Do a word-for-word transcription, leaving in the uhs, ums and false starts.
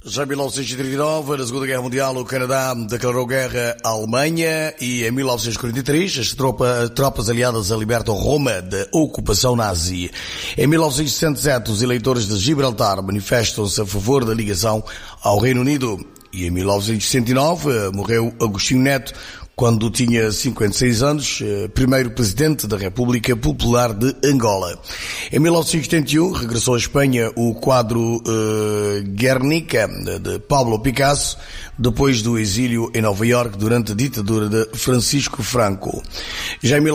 Já em mil novecentos e trinta e nove, na Segunda Guerra Mundial, o Canadá declarou guerra à Alemanha e em mil novecentos e quarenta e três as tropa, tropas aliadas libertam Roma da ocupação nazi. Em mil novecentos e sessenta e sete, os eleitores de Gibraltar manifestam-se a favor da ligação ao Reino Unido. E em mil novecentos e sessenta e nove morreu Agostinho Neto, quando tinha cinquenta e seis anos, primeiro presidente da República Popular de Angola. Em mil novecentos e setenta e um, regressou à Espanha o quadro uh, Guernica, de Pablo Picasso, depois do exílio em Nova Iorque durante a ditadura de Francisco Franco. Já em